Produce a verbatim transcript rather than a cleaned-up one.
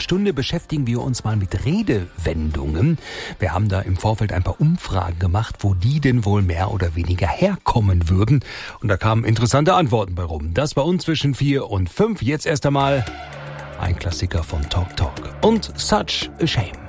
Stunde beschäftigen wir uns mal mit Redewendungen. Wir haben da im Vorfeld ein paar Umfragen gemacht, wo die denn wohl mehr oder weniger herkommen würden. Und da kamen interessante Antworten bei rum. Das bei uns zwischen vier und fünf. Jetzt erst einmal ein Klassiker von Talk Talk und Such a Shame.